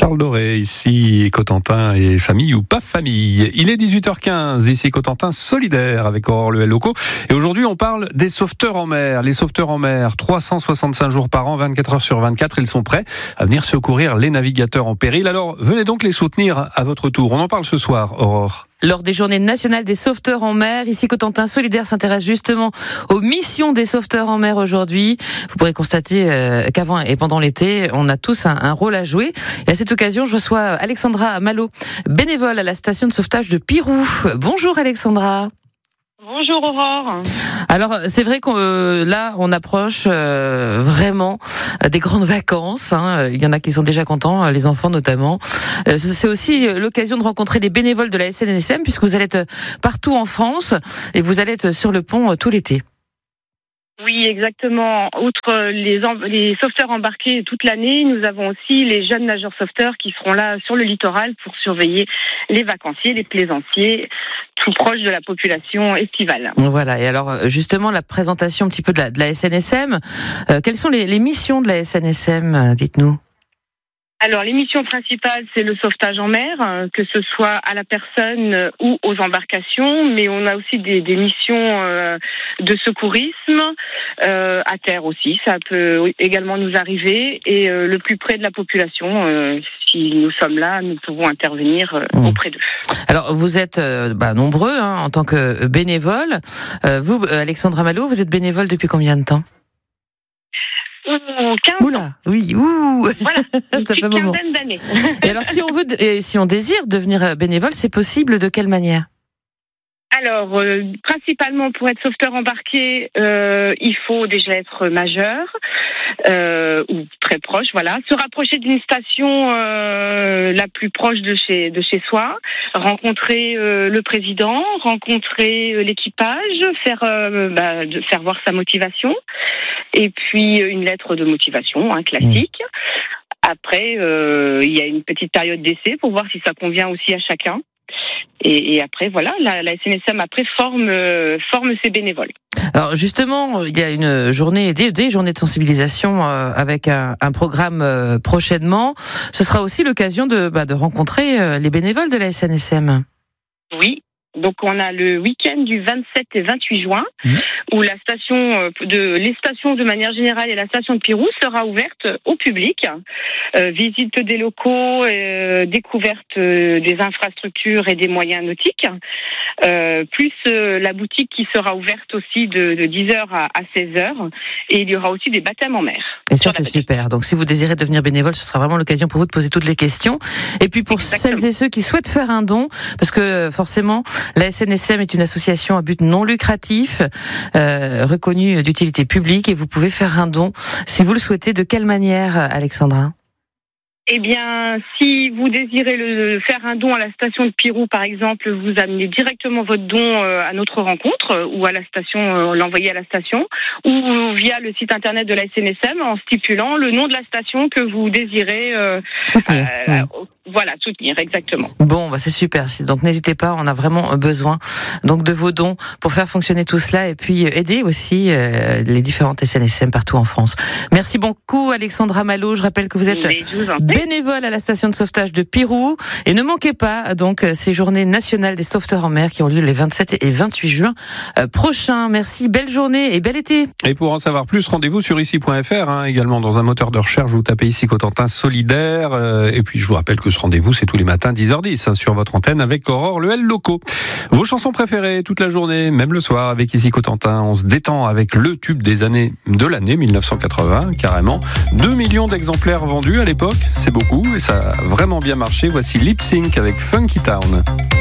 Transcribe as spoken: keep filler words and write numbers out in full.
Charles Doré, ici Cotentin et famille ou pas famille. Il est dix-huit heures quinze, ici Cotentin solidaire avec Aurore Luel Locaux. Et aujourd'hui, on parle des sauveteurs en mer. Les sauveteurs en mer, trois cent soixante-cinq jours par an, vingt-quatre heures sur vingt-quatre, ils sont prêts à venir secourir les navigateurs en péril. Alors, venez donc les soutenir à votre tour. On en parle ce soir, Aurore. Lors des journées nationales des sauveteurs en mer, ici Cotentin Solidaire s'intéresse justement aux missions des sauveteurs en mer aujourd'hui. Vous pourrez constater euh, qu'avant et pendant l'été, on a tous un, un rôle à jouer. Et à cette occasion, je reçois Alexandra Malo, bénévole à la station de sauvetage de Pirou. Bonjour Alexandra. Bonjour Aurore. Alors c'est vrai qu'on euh, là on approche euh, vraiment des grandes vacances. Hein. Il y en a qui sont déjà contents, les enfants notamment. Euh, c'est aussi l'occasion de rencontrer les bénévoles de la S N S M puisque vous allez être partout en France et vous allez être sur le pont tout l'été. Oui, exactement. Outre les, les sauveteurs embarqués toute l'année, nous avons aussi les jeunes nageurs sauveteurs qui seront là sur le littoral pour surveiller les vacanciers, les plaisanciers, tout proche de la population estivale. Voilà. Et alors, justement, la présentation un petit peu de la, de la S N S M. Euh, quelles sont les, les missions de la S N S M ? Dites-nous. Alors, les missions principales, c'est le sauvetage en mer, que ce soit à la personne ou aux embarcations, mais on a aussi des, des missions euh, de secourisme, euh, à terre aussi, ça peut également nous arriver, et euh, le plus près de la population, euh, si nous sommes là, nous pouvons intervenir euh, mmh. auprès d'eux. Alors, vous êtes euh, bah, nombreux hein, en tant que bénévole. Euh, vous, Alexandra Malo, vous êtes bénévole depuis combien de temps ? Ouh, quinze Oula, ans. Oui, ouh. Voilà, une ça fait un moment. quinzaine d'années. Et alors, si on veut, et si on désire devenir bénévole, c'est possible de quelle manière ? Alors, euh, principalement pour être sauveteur embarqué, euh, il faut déjà être majeur euh, ou très proche, voilà. Se rapprocher d'une station euh, la plus proche de chez de chez soi, rencontrer euh, le président, rencontrer euh, l'équipage, faire euh, bah, de, faire voir sa motivation, et puis une lettre de motivation, hein, classique. Après, euh, il y a une petite période d'essai pour voir si ça convient aussi à chacun. Et, et après, voilà, la, la S N S M après forme, euh, forme ses bénévoles. Alors justement, il y a une journée, des, des journées de sensibilisation euh, avec un, un programme euh, prochainement. Ce sera aussi l'occasion de, bah, de rencontrer euh, les bénévoles de la S N S M. Oui. Donc on a le week-end du vingt-sept et vingt-huit juin mmh. où la station de les stations de manière générale et la station de Pirou sera ouverte au public. Euh, visite des locaux, euh, découverte des infrastructures et des moyens nautiques. Euh, plus euh, la boutique qui sera ouverte aussi de, de dix heures à, à seize heures. Et il y aura aussi des baptêmes en mer. Et ça c'est super. Donc si vous désirez devenir bénévole, ce sera vraiment l'occasion pour vous de poser toutes les questions. Et puis pour Exactement. Celles et ceux qui souhaitent faire un don, parce que forcément la S N S M est une association à but non lucratif, euh, reconnue d'utilité publique, et vous pouvez faire un don si vous le souhaitez. De quelle manière, Alexandra ? Eh bien, si vous désirez le, faire un don à la station de Pirou, par exemple, vous amenez directement votre don à notre rencontre ou à la station, l'envoyer à la station, ou via le site internet de la S N S M en stipulant le nom de la station que vous désirez euh, soutenir. Euh, euh, voilà, soutenir, exactement. Bon, bah c'est super. Donc n'hésitez pas, on a vraiment besoin donc de vos dons pour faire fonctionner tout cela et puis aider aussi euh, les différentes S N S M partout en France. Merci beaucoup Alexandra Malo. Je rappelle que vous êtes bénévole à la station de sauvetage de Pirou et ne manquez pas donc ces journées nationales des sauveteurs en mer qui ont lieu les vingt-sept et vingt-huit juin euh, prochains. Merci, belle journée et bel été. Et pour en savoir plus, rendez-vous sur ici point f r, hein, également dans un moteur de recherche, vous tapez ici Cotentin Solidaire euh, et puis je vous rappelle que ce rendez-vous c'est tous les matins dix heures dix hein, sur votre antenne avec Aurore Luel Locaux. Vos chansons préférées toute la journée, même le soir avec ici Cotentin, on se détend avec le tube des années de l'année dix-neuf cent quatre-vingts, carrément deux millions d'exemplaires vendus à l'époque, c'est beaucoup et ça a vraiment bien marché. Voici Lip Sync avec Funky Town.